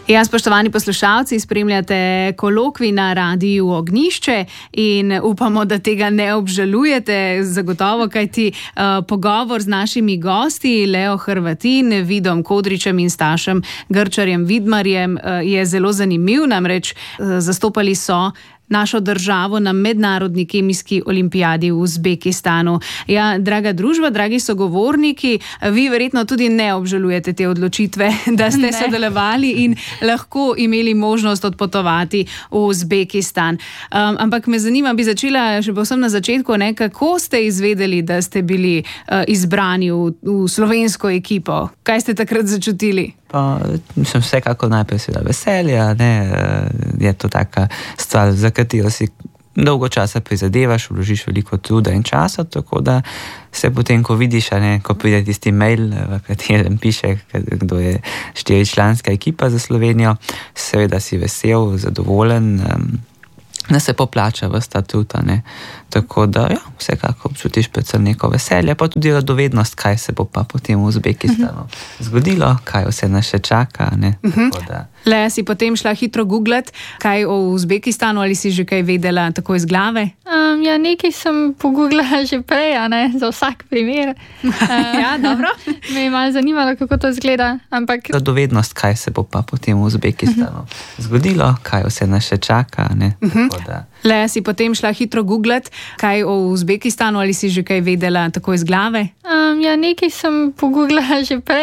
Ja, spoštovani poslušalci, spremljate kolokvij na Radiu Ognjišče in upamo, da tega ne obžalujete zagotovo, kajti pogovor z našimi gosti, Leo Hrvatin, Vidom Kodričem in Stašem Grčarjem Vidmarjem je zelo zanimiv, namreč zastopali so našo državo na mednarodni kemijski olimpijadi v Uzbekistanu. Ja, draga družba, dragi sogovorniki, vi verjetno tudi ne obžalujete te odločitve, da ste sodelovali in lahko imeli možnost odpotovati v Uzbekistan. Ampak me zanima, bi začela še povsem na začetku, kako ste izvedeli, da ste bili izbrani v slovensko ekipo? Kaj ste takrat začutili? Pa, mislim, vsekako najprej seveda veselja, je to taka stvar, za katero si dolgo časa prizadevaš, vložiš veliko truda in časa, tako da se potem, ko vidiš, ko pride tisti mail, v katerem piše, kdo je 4-članska ekipa za Slovenijo, seveda si vesel, zadovoljen, da se poplača v statuta, tako da ja, vsekako občutiš predvsem neko veselje, pa tudi radovednost, kaj se bo pa potem v Uzbekistanu zgodilo, kaj vse nas še čaka, tako da. Le, si potem šla hitro googlat, kaj o Uzbekistanu, ali si že kaj vedela tako iz glave? Ja, nekaj sem pogooglala že prej, za vsak primer. Ja, dobro. Me je malo zanimalo, kako to izgleda, ampak. Radovednost, kaj se bo pa potem v Uzbekistanu zgodilo, kaj vse nas še čaka, tako da. Le, si potem šla hitro googlat, kaj o Uzbekistanu, ali si že kaj vedela tako iz glave? Ja, nekaj sem pogooglala že prej.